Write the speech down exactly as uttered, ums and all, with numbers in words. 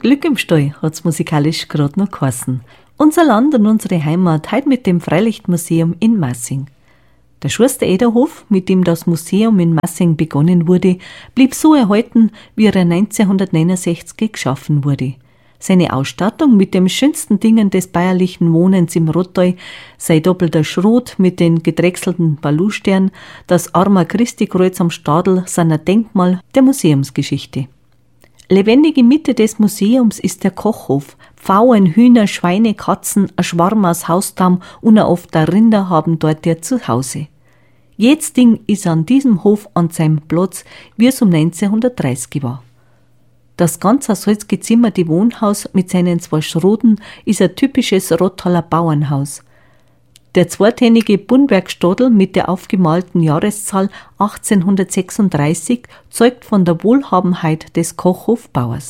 Glück im Stall hat's musikalisch gerade noch geheißen. Unser Land und unsere Heimat heute mit dem Freilichtmuseum in Massing. Der Schuster-Eder-Hof, mit dem das Museum in Massing begonnen wurde, blieb so erhalten, wie er neunzehnhundertneunundsechzig geschaffen wurde. Seine Ausstattung mit den schönsten Dingen des bäuerlichen Wohnens im Rottal, sein doppelter Schrot mit den gedrechselten Balustern, das Arma Christi-Kreuz am Stadel sind ein Denkmal der Museumsgeschichte. Lebendige Mitte des Museums ist der Kochhof. Pfauen, Hühner, Schweine, Katzen, ein Schwarm aus Hausdamm und auch oft der Rinder haben dort ihr Zuhause. Jedes Ding ist an diesem Hof an seinem Platz, wie es um neunzehnhundertdreißig war. Das ganz aus Holz gezimmerte Wohnhaus mit seinen zwei Schroten ist ein typisches Rottaler Bauernhaus. Der zweitänige Buntwerkstadel mit der aufgemalten Jahreszahl achtzehnhundertsechsunddreißig zeugt von der Wohlhabenheit des Kochhofbauers.